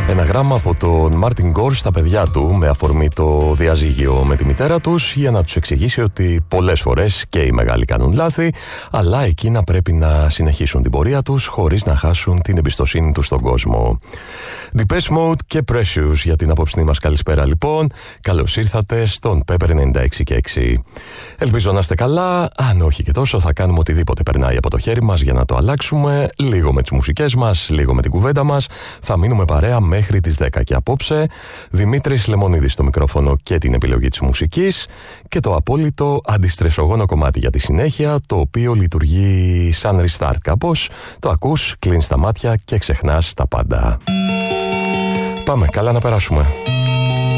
Ένα γράμμα από τον Μάρτιν Γκορ στα παιδιά του με αφορμή το διαζύγιο με τη μητέρα τους, για να τους εξηγήσει ότι πολλές φορές και οι μεγάλοι κάνουν λάθη, αλλά εκείνα πρέπει να συνεχίσουν την πορεία τους χωρίς να χάσουν την εμπιστοσύνη τους στον κόσμο. Depeche Mode και Precious για την απόψινή μας καλησπέρα λοιπόν. Καλώς ήρθατε στον Pepper 96,6. Ελπίζω να είστε καλά. Αν όχι και τόσο, θα κάνουμε οτιδήποτε περνάει από το χέρι μας για να το αλλάξουμε. Λίγο με τις μουσικές μας, λίγο με την κουβέντα μας. Θα μείνουμε παρέα μέχρι τις 10 και απόψε. Δημήτρης Λεμονίδης στο μικρόφωνο και την επιλογή της μουσικής. Και το απόλυτο αντιστρεσογόνο κομμάτι για τη συνέχεια, το οποίο λειτουργεί σαν restart κάπως. Το ακούς, κλείνεις τα μάτια και ξεχνάς τα πάντα. Πάμε, καλά να περάσουμε.